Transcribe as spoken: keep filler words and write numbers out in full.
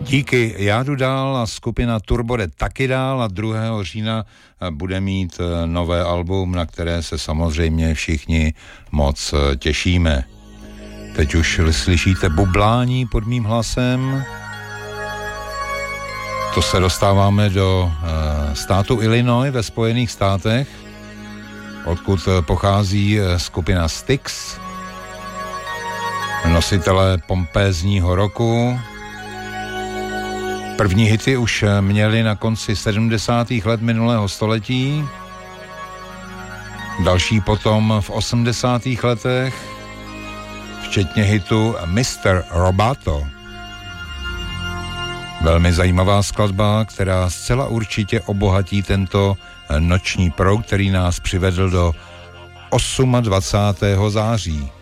Díky, já jdu dál a skupina Turbo jde taky dál a druhého října bude mít nové album, na které se samozřejmě všichni moc těšíme. Teď už slyšíte bublání pod mým hlasem. To se dostáváme do státu Illinois ve Spojených státech, odkud pochází skupina Styx, nositelé pompézního roku. První hity už měli na konci sedmdesátých let minulého století, další potom v osmdesátých letech, včetně hitu mister Roboto. Velmi zajímavá skladba, která zcela určitě obohatí tento noční proud, který nás přivedl do dvacátého osmého září.